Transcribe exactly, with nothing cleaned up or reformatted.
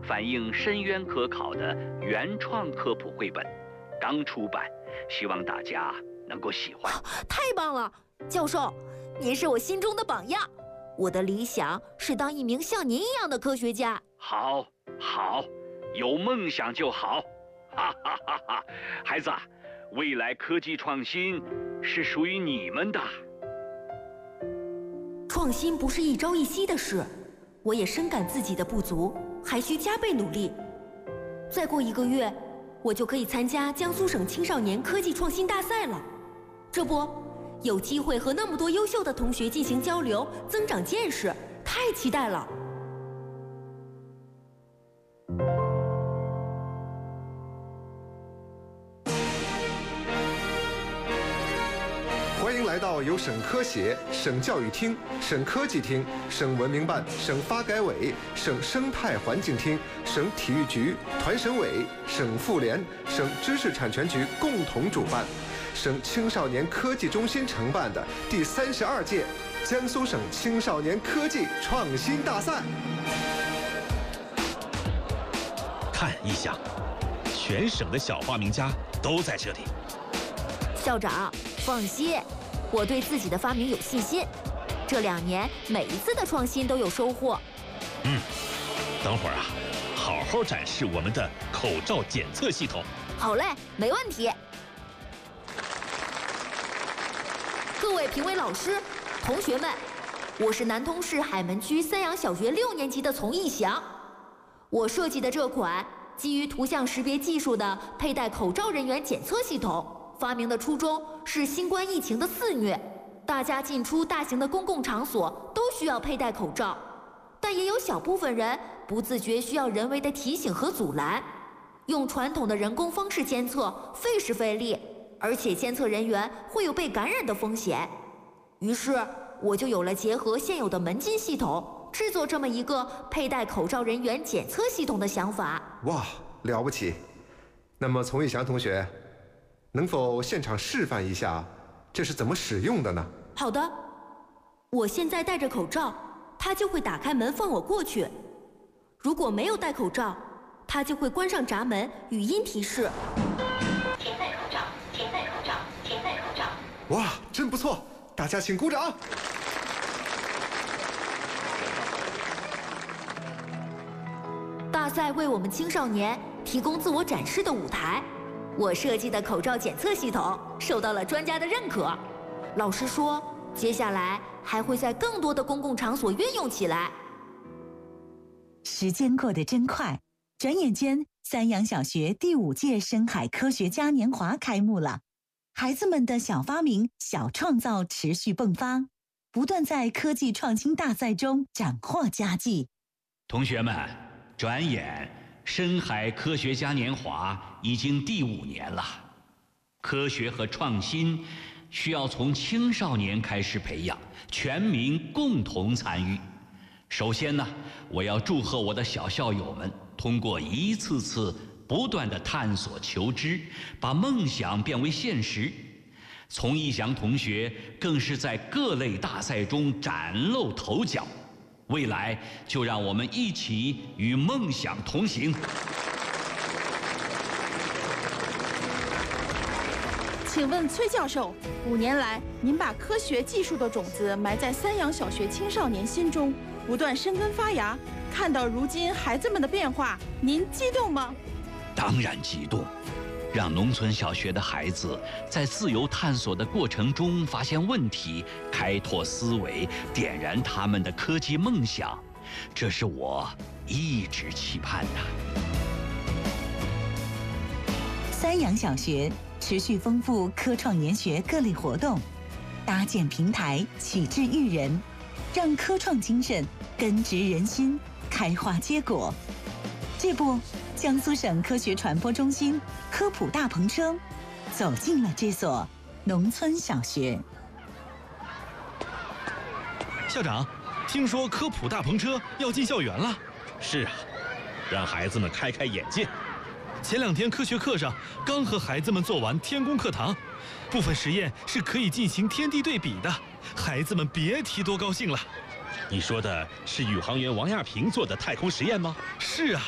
反映深渊可考的原创科普绘本，刚出版，希望大家能够喜欢。 太棒了，教授，您是我心中的榜样。我的理想是当一名像您一样的科学家。 好，好，有梦想就好。哈哈哈哈！孩子，未来科技创新是属于你们的。 创新不是一朝一夕的事，我也深感自己的不足，还需加倍努力。再过一个月，我就可以参加江苏省青少年科技创新大赛了。这不，有机会和那么多优秀的同学进行交流，增长见识，太期待了。 欢迎来到由省科协、省教育厅、省科技厅、省文明办、省发改委、省生态环境厅、省体育局、团省委、省妇联、省知识产权局共同主办，省青少年科技中心承办的第三十二届江苏省青少年科技创新大赛。 看一下，全省的小发明家都在这里。 校长，放心，我对自己的发明有信心。这两年每一次的创新都有收获。 嗯，等会儿啊，好好展示我们的口罩检测系统。 好嘞，没问题。各位评委老师、同学们，我是南通市海门区三阳小学六年级的丛义翔。我设计的这款基于图像识别技术的佩戴口罩人员检测系统，发明的初衷是新冠疫情的肆虐，大家进出大型的公共场所都需要佩戴口罩，但也有小部分人不自觉需要人为的提醒和阻拦。用传统的人工方式监测费时费力，而且监测人员会有被感染的风险。于是我就有了结合现有的门禁系统，制作这么一个佩戴口罩人员检测系统的想法。 哇，了不起！那么丛义翔同学，能否现场示范一下这是怎么使用的呢？ 好的，我现在戴着口罩，它就会打开门放我过去。如果没有戴口罩，它就会关上闸门，语音提示： 请戴口罩，请戴口罩，请戴口罩。 哇，真不错，大家请鼓掌。 大赛为我们青少年提供自我展示的舞台。我设计的口罩检测系统受到了专家的认可。老师说，接下来还会在更多的公共场所运用起来。 时间过得真快，转眼间三阳小学第五届深海科学嘉年华开幕了。孩子们的小发明、小创造持续迸发，不断在科技创新大赛中斩获佳绩。 同学们，转眼深海科学嘉年华已经第五年了。科学和创新需要从青少年开始培养，全民共同参与。首先呢，我要祝贺我的小校友们通过一次次不断的探索求知，把梦想变为现实。丛义翔同学更是在各类大赛中崭露头角。未来就让我们一起与梦想同行。 请问崔教授，五年来您把科学技术的种子埋在三阳小学青少年心中，不断生根发芽，看到如今孩子们的变化，您激动吗？ 当然激动。让农村小学的孩子在自由探索的过程中发现问题，开拓思维，点燃他们的科技梦想，这是我一直期盼的。 三阳小学持续丰富科创研学各类活动，搭建平台，启智育人，让科创精神根植人心，开花结果。这不，江苏省科学传播中心科普大篷车走进了这所农村小学。 校长，听说科普大篷车要进校园了。是啊，让孩子们开开眼界。前两天科学课上刚和孩子们做完天宫课堂，部分实验是可以进行天地对比的，孩子们别提多高兴了。你说的是宇航员王亚平做的太空实验吗？是啊。